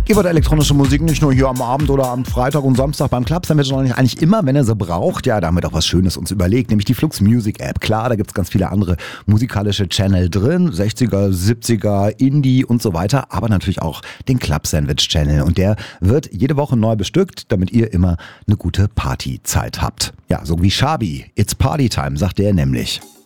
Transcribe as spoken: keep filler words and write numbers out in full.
Ihr wollt elektronische Musik nicht nur hier am Abend oder am Freitag und Samstag beim Club Sandwich, sondern eigentlich immer, wenn ihr sie braucht. Ja, da haben wir doch was Schönes uns überlegt, nämlich die Flux Music App. Klar, da gibt's ganz viele andere musikalische Channel drin, sechziger, siebziger, Indie und so weiter, aber natürlich auch den Club Sandwich Channel. Und der wird jede Woche neu bestückt, damit ihr immer eine gute Partyzeit habt. Ja, so wie Shabi, It's Party Time, sagt er nämlich.